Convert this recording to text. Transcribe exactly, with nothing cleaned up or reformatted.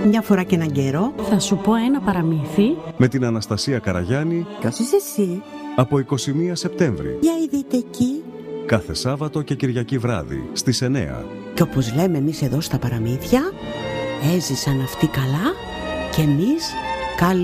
Μια φορά και έναν καιρό θα σου πω ένα παραμύθι με την Αναστασία Καραγιάννη. Ποιος είσαι εσύ? Από είκοσι μία Σεπτέμβρη. Για ειδείτε εκεί. Κάθε Σάββατο και Κυριακή βράδυ στις εννιά. Και όπως λέμε εμείς εδώ στα παραμύθια, έζησαν αυτοί καλά και εμείς καλή.